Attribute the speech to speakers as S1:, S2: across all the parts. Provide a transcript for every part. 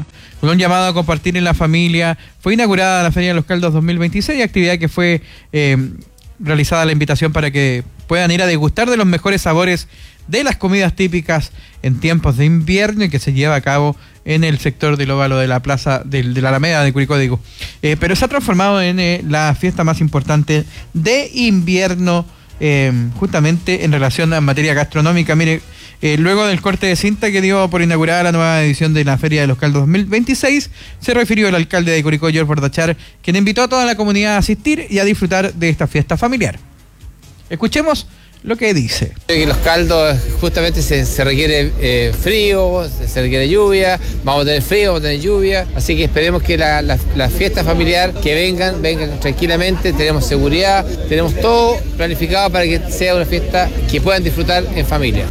S1: Con un llamado a compartir en la familia, fue inaugurada la Feria de los Caldos 2026, actividad que fue realizada la invitación para que puedan ir a degustar de los mejores sabores de las comidas típicas en tiempos de invierno y que se lleva a cabo en el sector del óvalo de la plaza de la Alameda de Curicó, digo. Pero se ha transformado en la fiesta más importante de invierno, justamente en relación a materia gastronómica. Mire, luego del corte de cinta que dio por inaugurada la nueva edición de la Feria de los Caldos 2026, se refirió el alcalde de Curicó, George Bordachar, quien invitó a toda la comunidad a asistir y a disfrutar de esta fiesta familiar. Escuchemos lo que dice.
S2: Los caldos justamente se requiere frío, se requiere lluvia, vamos a tener frío, vamos a tener lluvia, así que esperemos que la fiesta familiar, que vengan tranquilamente, tenemos seguridad, tenemos todo planificado para que sea una fiesta que puedan disfrutar en familia.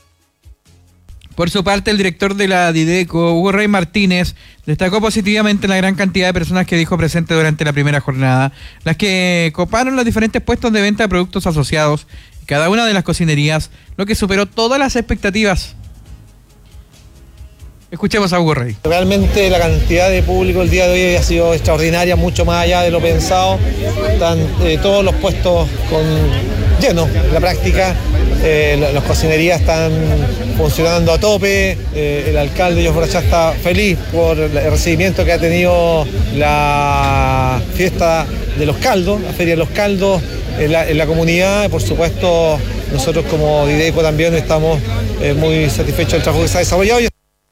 S1: Por su parte, el director de la Dideco, Hugo Rey Martínez, destacó positivamente la gran cantidad de personas que dijo presente durante la primera jornada, las que coparon los diferentes puestos de venta de productos asociados y cada una de las cocinerías, lo que superó todas las expectativas. Escuchemos a Hugo Rey.
S3: Realmente la cantidad de público el día de hoy ha sido extraordinaria, mucho más allá de lo pensado. Están todos los puestos llenos en la práctica. Las cocinerías están funcionando a tope. El alcalde George Bordachar está feliz por el recibimiento que ha tenido la fiesta de los caldos, la Feria de los Caldos en la comunidad. Por supuesto, nosotros como Dideco también estamos muy satisfechos del trabajo que se ha desarrollado.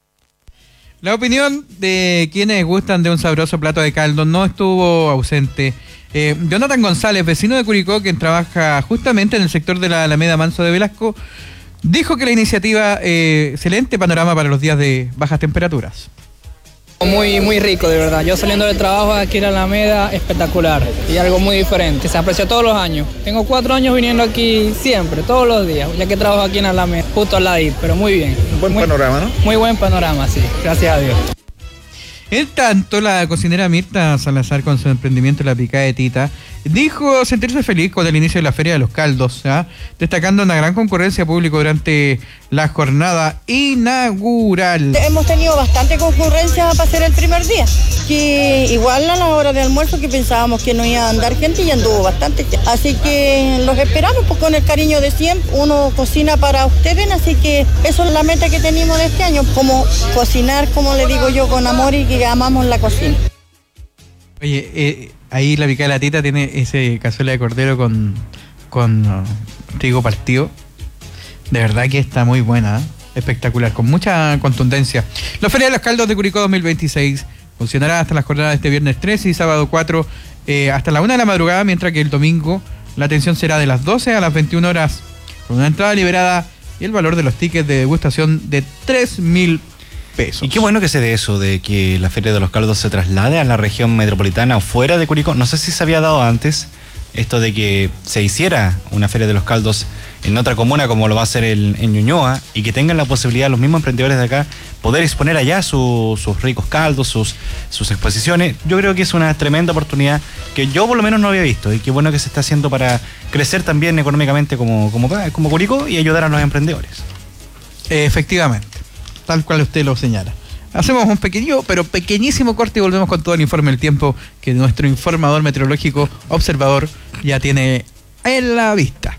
S1: La opinión de quienes gustan de un sabroso plato de caldo no estuvo ausente. Jonathan González, vecino de Curicó, quien trabaja justamente en el sector de la Alameda Manso de Velasco, dijo que la iniciativa, excelente panorama para los días de bajas temperaturas.
S4: Muy, muy rico, de verdad. Yo saliendo del trabajo aquí en la Alameda, espectacular. Y algo muy diferente. Se aprecia todos los años. Tengo 4 años viniendo aquí siempre, todos los días, ya que trabajo aquí en la Alameda, justo al lado, pero muy bien.
S3: Buen panorama, ¿no?
S4: Muy buen panorama, sí. Gracias a Dios.
S1: En tanto, la cocinera Mirta Salazar, con su emprendimiento La Picada de Tita, dijo sentirse feliz con el inicio de la Feria de los Caldos, destacando una gran concurrencia pública durante la jornada inaugural.
S5: Hemos tenido bastante concurrencia para ser el primer día, que igual a la hora de almuerzo que pensábamos que no iba a andar gente y anduvo bastante. Así que los esperamos pues, con el cariño de siempre. Uno cocina para ustedes, así que eso es la meta que tenemos de este año, como cocinar, como le digo yo, con amor y que amamos la cocina.
S1: Oye, ahí La Picada de la Tita tiene ese cazuela de cordero con trigo partido. De verdad que está muy buena, espectacular, con mucha contundencia. La Feria de los Caldos de Curicó 2026 funcionará hasta las jornadas de este viernes 13 y sábado 4 hasta la 1 de la madrugada, mientras que el domingo la atención será de las 12 a las 21 horas, con una entrada liberada y el valor de los tickets de degustación de 3.000 pesos.
S6: Y qué bueno que se dé eso, de que la Feria de los Caldos se traslade a la región metropolitana o fuera de Curicó. No sé si se había dado antes esto de que se hiciera una Feria de los Caldos en otra comuna como lo va a hacer en Ñuñoa, y que tengan la posibilidad los mismos emprendedores de acá poder exponer allá sus ricos caldos, sus exposiciones. Yo creo que es una tremenda oportunidad que yo por lo menos no había visto, y qué bueno que se está haciendo para crecer también económicamente como Curicó y ayudar a los emprendedores.
S1: Efectivamente, tal cual usted lo señala. Hacemos un pequeño, pero pequeñísimo corte y volvemos con todo el informe del tiempo que nuestro informador meteorológico observador ya tiene en la vista.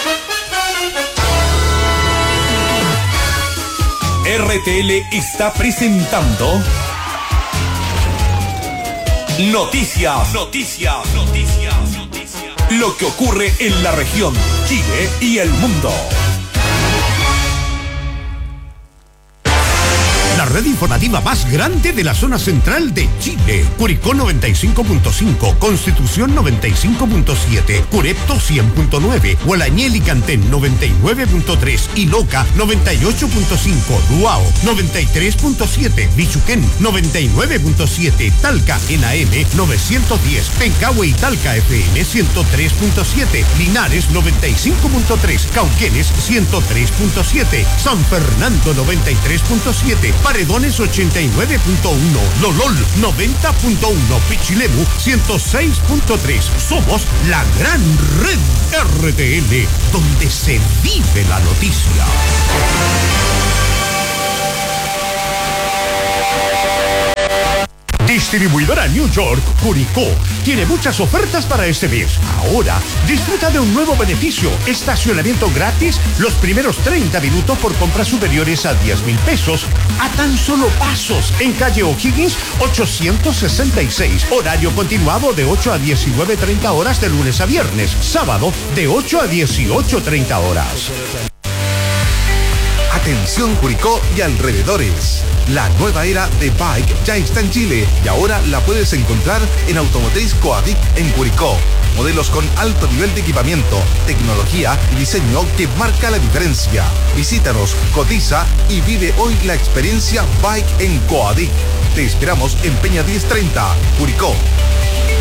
S7: RTL está presentando Noticias. Lo que ocurre en la región, Chile y el mundo. La red informativa más grande de la zona central de Chile. Curicó 95.5, Constitución 95.7, Curepto 100.9, Gualañel y Cantén 99.3 y Loca 98.5, Duao 93.7, Bichuquén 99.7, Talca en AM 910, Pencahue y Talca FM 103.7, Linares 95.3, Cauquenes 103.7, San Fernando 93.7, Paredones 89.1, Lolol 90.1, Pichilemu 106.3. Somos la gran red RTL, donde se vive la noticia.
S8: Distribuidora New York, Curicó, tiene muchas ofertas para este mes. Ahora, disfruta de un nuevo beneficio. Estacionamiento gratis los primeros 30 minutos por compras superiores a 10,000 pesos. A tan solo pasos en calle O'Higgins 866. Horario continuado de 8 a 19:30 horas de lunes a viernes. Sábado de 8 a 18:30 horas.
S9: Atención Curicó y alrededores. La nueva era de bike ya está en Chile y ahora la puedes encontrar en Automotriz Coadic en Curicó. Modelos con alto nivel de equipamiento, tecnología y diseño que marca la diferencia. Visítanos, cotiza y vive hoy la experiencia Bike en Coadic. Te esperamos en Peña 1030, Curicó.